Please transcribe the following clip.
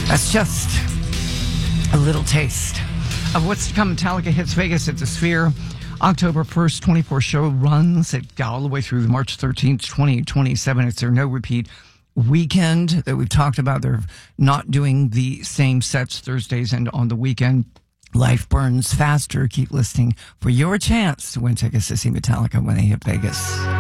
That's just a little taste of what's to come. Metallica hits Vegas at the Sphere. October 1st, 24 show runs all the way through March 13th, 2027. It's their no repeat weekend that we've talked about. They're not doing the same sets Thursdays and on the weekend. Life burns faster. Keep listening for your chance to win tickets to see Metallica when they hit Vegas.